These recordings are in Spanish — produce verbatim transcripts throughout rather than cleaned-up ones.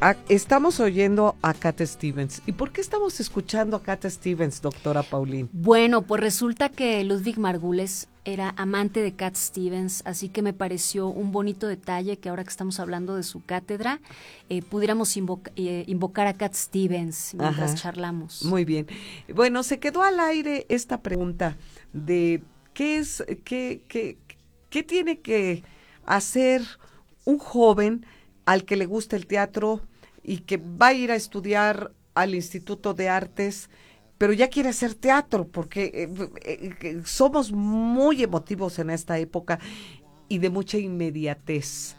a, estamos oyendo a Cat Stevens. ¿Y por qué estamos escuchando a Cat Stevens, doctora Paulín? Bueno, pues resulta que Ludwig Margules era amante de Cat Stevens, así que me pareció un bonito detalle que ahora que estamos hablando de su cátedra, eh, pudiéramos invoca, eh, invocar a Cat Stevens mientras Ajá. charlamos. Muy bien. Bueno, se quedó al aire esta pregunta de qué es, qué, qué, qué tiene que hacer un joven al que le gusta el teatro y que va a ir a estudiar al Instituto de Artes, pero ya quiere hacer teatro, porque eh, eh, somos muy emotivos en esta época y de mucha inmediatez.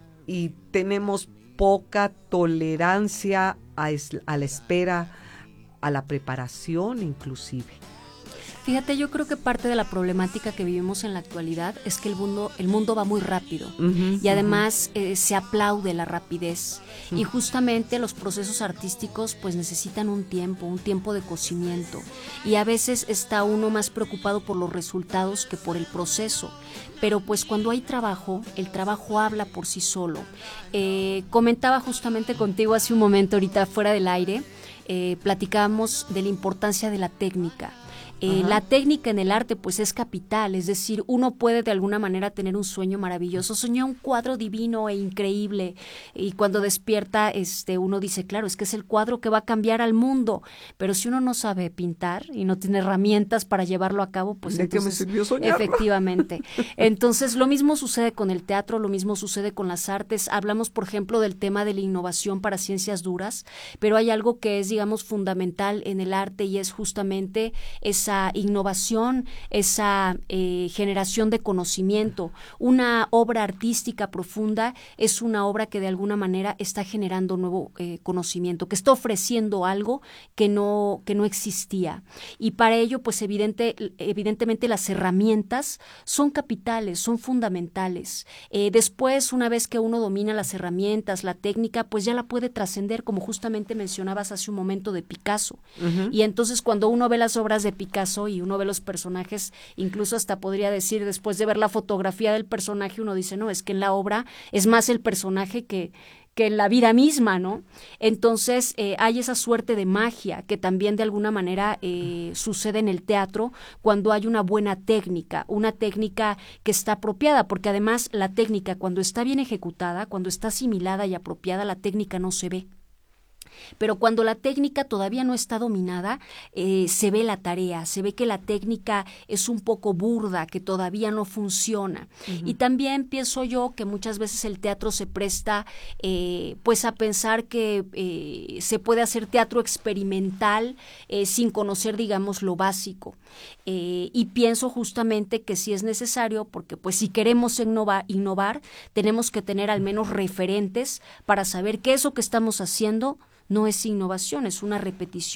Y tenemos poca tolerancia a, es, a la espera, a la preparación inclusive. Fíjate, yo creo que parte de la problemática que vivimos en la actualidad es que el mundo, el mundo va muy rápido uh-huh, y además uh-huh. eh, se aplaude la rapidez uh-huh. y justamente los procesos artísticos pues necesitan un tiempo, un tiempo de cocimiento y a veces está uno más preocupado por los resultados que por el proceso. Pero pues cuando hay trabajo, el trabajo habla por sí solo. Eh, comentaba justamente contigo hace un momento ahorita fuera del aire, eh, platicábamos de la importancia de la técnica. Eh, la técnica en el arte pues es capital, es decir, uno puede de alguna manera tener un sueño maravilloso, soñó un cuadro divino e increíble y cuando despierta este uno dice, claro, es que es el cuadro que va a cambiar al mundo, pero si uno no sabe pintar y no tiene herramientas para llevarlo a cabo, pues ¿de entonces qué me sirvió soñar? Efectivamente. Entonces lo mismo sucede con el teatro, lo mismo sucede con las artes, hablamos por ejemplo del tema de la innovación para ciencias duras, pero hay algo que es digamos fundamental en el arte y es justamente esa innovación, esa eh, generación de conocimiento. Una obra artística profunda es una obra que de alguna manera está generando nuevo eh, conocimiento, que está ofreciendo algo que no, que no existía. Y para ello, pues evidente, evidentemente las herramientas son capitales, son fundamentales. Eh, después, una vez que uno domina las herramientas, la técnica, pues ya la puede trascender, como justamente mencionabas hace un momento de Picasso. Uh-huh. Y entonces cuando uno ve las obras de Picasso, y uno ve los personajes, incluso hasta podría decir, después de ver la fotografía del personaje, uno dice, no, es que en la obra es más el personaje que, que la vida misma, ¿no? Entonces eh, hay esa suerte de magia que también de alguna manera eh, sucede en el teatro cuando hay una buena técnica, una técnica que está apropiada, porque además la técnica cuando está bien ejecutada, cuando está asimilada y apropiada, la técnica no se ve. Pero cuando la técnica todavía no está dominada, eh, se ve la tarea, se ve que la técnica es un poco burda, que todavía no funciona. Uh-huh. Y también pienso yo que muchas veces el teatro se presta eh, pues a pensar que eh, se puede hacer teatro experimental eh, sin conocer, digamos, lo básico. Eh, y pienso justamente que sí es necesario, porque pues si queremos innovar, innovar, tenemos que tener al menos referentes para saber que eso que estamos haciendo no es innovación, es una repetición.